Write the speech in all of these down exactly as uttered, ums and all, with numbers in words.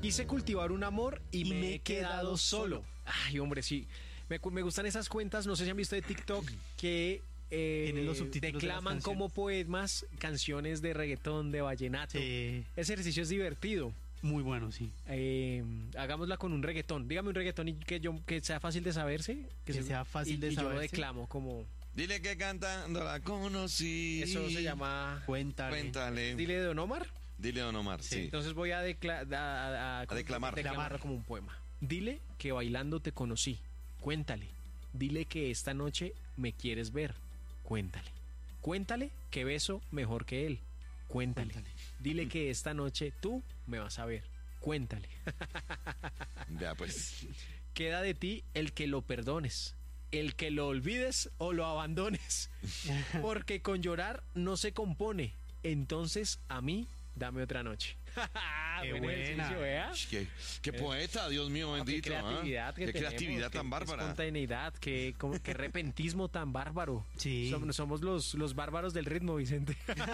Quise cultivar un amor y, y me, me he quedado solo. solo. Ay, hombre, sí. Me, me gustan esas cuentas, no sé si han visto de TikTok, que eh, los subtítulos declaman de como poemas canciones de reggaetón, de vallenato. Sí. Ese ejercicio es divertido. Muy bueno, sí. Eh, hagámosla con un reggaetón. Dígame un reggaetón y que, yo, que sea fácil de saberse. Que, que se, sea fácil y, de y saberse. Y yo declamo como... Dile que cantando la conocí. Eso se llama... Cuéntale. Cuéntale. Dile de Don Omar. Dile Don Omar, sí. sí. Entonces voy a, decla a, a, a, a declamar. declamarlo como un poema. Dile que bailando te conocí. Cuéntale. Dile que esta noche me quieres ver. Cuéntale. Cuéntale que beso mejor que él. Cuéntale. Cuéntale. Dile que esta noche tú me vas a ver. Cuéntale. Ya pues. Queda de ti el que lo perdones, el que lo olvides o lo abandones. Porque con llorar no se compone. Entonces a mí dame otra noche. Qué buena. ¿eh? Qué, qué poeta, Dios mío, bendito. Qué creatividad, ¿eh? que qué tenemos, creatividad qué, tan bárbara. Qué espontaneidad, qué, como, qué repentismo tan bárbaro. Sí. Somos, somos los, los bárbaros del ritmo, Vicente.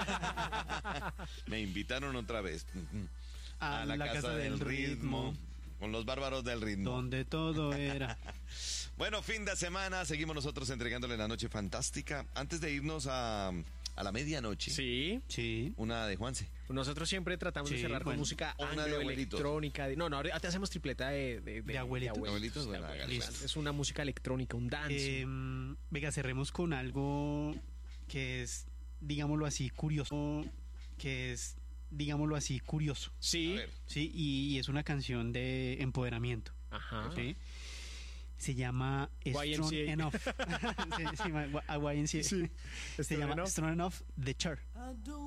Me invitaron otra vez a, a la, la casa, casa del, del ritmo. ritmo. Con los bárbaros del ritmo. Donde todo era. Bueno, fin de semana. Seguimos nosotros entregándole la noche fantástica. Antes de irnos a... a la medianoche. Sí. Sí. Una de Juanse. Nosotros siempre tratamos sí, de cerrar bueno. con música anglo, electrónica. De, no, no, ahorita hacemos tripleta de, de, de, de abuelitos. De abuelitos, de abuelitos. De abuelitos. Es una música electrónica, un dance. Eh, venga, cerremos con algo que es, digámoslo así, curioso. Que es, digámoslo así, curioso. Sí. Sí, y, y es una canción de empoderamiento. Ajá. Sí. Se llama Strong Enough. sí, sí, a Y M C A. Sí. Se llama Enough. Strong Enough, The Cher.